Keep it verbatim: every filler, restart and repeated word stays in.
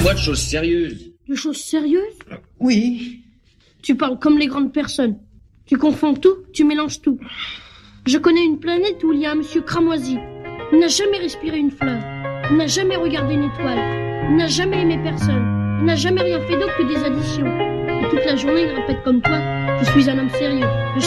Parle-moi de choses sérieuses. De choses sérieuses? Oui. Tu parles comme les grandes personnes. Tu confonds tout, tu mélanges tout. Je connais une planète où il y a un monsieur cramoisi. Il n'a jamais respiré une fleur. Il n'a jamais regardé une étoile. Il n'a jamais aimé personne. Il n'a jamais rien fait d'autre que des additions. Et toute la journée, il répète comme toi, je suis un homme sérieux.